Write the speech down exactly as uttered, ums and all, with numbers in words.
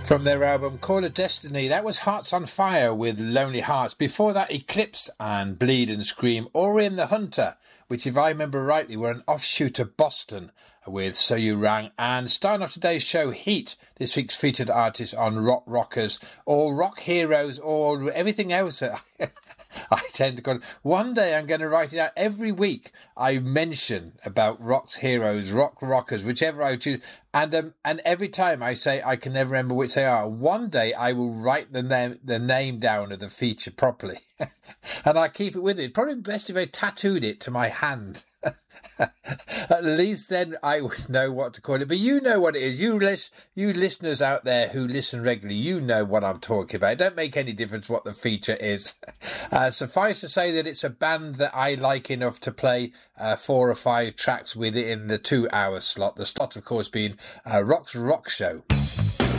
From their album Call of Destiny, that was Hearts on Fire with Lonely Hearts. Before that, Eclipse and Bleed and Scream. Ori and the Hunter, which, if I remember rightly, were an offshoot of Boston with So You Rang. And starting off today's show, Heat, this week's featured artist on Rock Rockers, or Rock Heroes, or everything else that I tend to call. One day I'm going to write it out. Every week I mention about Rock's Heroes, Rock Rockers, whichever I choose. And um, and every time I say I can never remember which they are. One day I will write the name the name down of the feature properly, and I keep it with it. Probably best if I tattooed it to my hand. At least then I would know what to call it. But you know what it is. You lis- you listeners out there who listen regularly, you know what I'm talking about. It don't make any difference what the feature is. Uh, suffice to say that it's a band that I like enough to play uh, four or five tracks with it in the two-hour slot. The slot, of course, being uh, Rock's Rock Show.